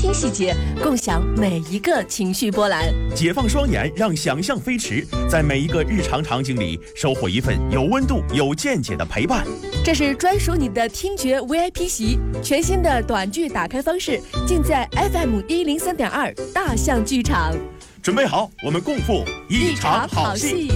听细节，共享每一个情绪波澜。 解放双眼，让想象飞驰，在每一个日常场景里收获一份有温度、有见解的陪伴。 这是专属你的听觉 VIP 席，全新的短剧打开方式，尽在 FM103.2大象剧场。 准备好，我们共赴一场好戏。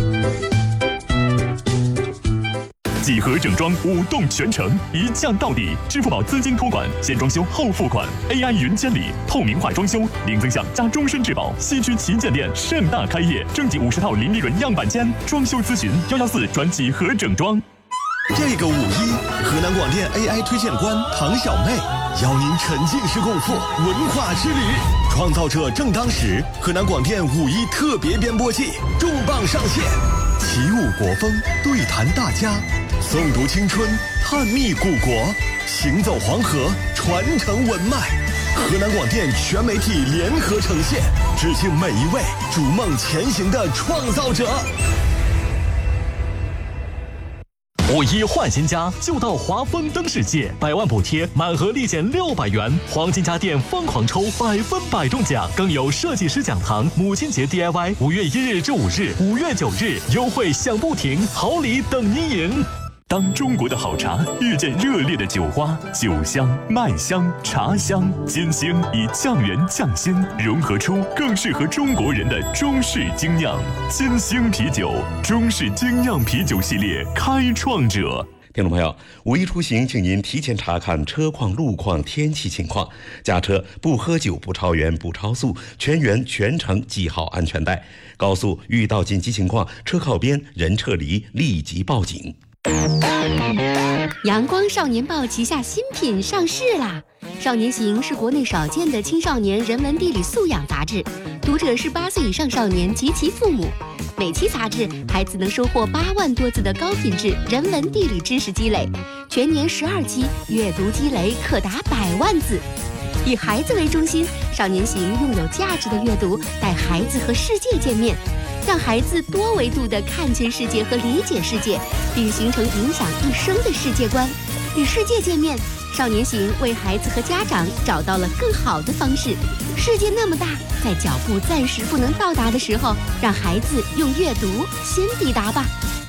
几何整装舞动全城，一降到底。支付宝资金托管，先装修后付款。AI 云监理，透明化装修，零增项加终身质保。西区旗舰店盛大开业，征集50套零利润样板间。装修咨询114转几何整装。 这个5·1，河南广电 AI 推荐官唐小妹邀您沉浸式共赴文化之旅。创造者正当时，河南广电5·1特别编播季重磅上线，起舞国风，对谈大家，诵读青春，探秘故国，行走黄河，传承文脉。河南广电全媒体联合呈现，致敬每一位逐梦前行的创造者。 5·1换新家就到华丰灯世界，100万补贴，满额立减600元，黄金家电疯狂抽100%中奖，更有设计师讲堂、母亲节 DIY，5月1日至5日、5月9日优惠享不停，好礼等您赢。当中国的好茶遇见热烈的酒花，酒香、麦香、茶香，金星以匠人匠心，融合出更适合中国人的中式精酿。金星啤酒，中式精酿啤酒系列开创者。 听众朋友，5·1出行，请您提前查看车况、路况、天气情况，驾车不喝酒、不超员、不超速，全员全程系好安全带。高速遇到紧急情况，车靠边，人撤离，立即报警。 阳光少年报旗下新品上市啦！少年行是国内少见的青少年人文地理素养杂志，读者是8岁以上少年及其父母。每期杂志，孩子能收获8万多字的高品质人文地理知识积累，全年12期，阅读积累可达100万字。以孩子为中心，少年行用有价值的阅读带孩子和世界见面，让孩子多维度地看见世界和理解世界，并形成影响一生的世界观。与世界见面，少年行为孩子和家长找到了更好的方式。世界那么大，在脚步暂时不能到达的时候，让孩子用阅读先抵达吧。